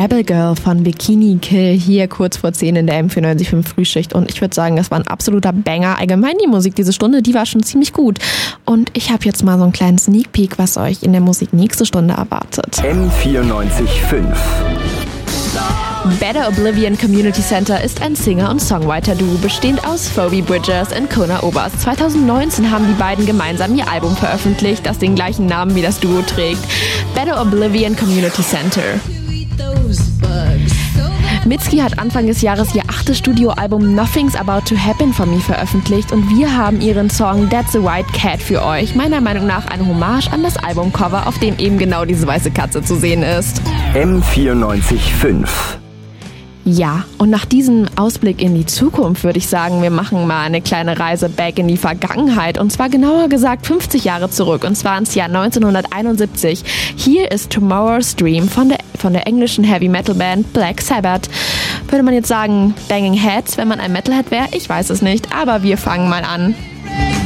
Rebel Girl von Bikini Kill hier kurz vor 10 in der M94.5 Frühschicht und ich würde sagen, das war ein absoluter Banger. Allgemein die Musik diese Stunde, die war schon ziemlich gut. Und ich habe jetzt mal so einen kleinen Sneak Peek, was euch in der Musik nächste Stunde erwartet. M94.5 Better Oblivion Community Center ist ein Singer- und Songwriter-Duo, bestehend aus Phoebe Bridgers und Kona Oberst. 2019 haben die beiden gemeinsam ihr Album veröffentlicht, das den gleichen Namen wie das Duo trägt. Better Oblivion Community Center. Mitski hat Anfang des Jahres ihr 8. Studioalbum Nothing's About to Happen for Me veröffentlicht und wir haben ihren Song That's a White Cat für euch. Meiner Meinung nach eine Hommage an das Albumcover, auf dem eben genau diese weiße Katze zu sehen ist. M94.5 Ja, und nach diesem Ausblick in die Zukunft würde ich sagen, wir machen mal eine kleine Reise back in die Vergangenheit und zwar genauer gesagt 50 Jahre zurück und zwar ins Jahr 1971. Hier ist Tomorrow's Dream von der englischen Heavy Metal Band Black Sabbath. Würde man jetzt sagen Banging Heads, wenn man ein Metalhead wäre? Ich weiß es nicht, aber wir fangen mal an.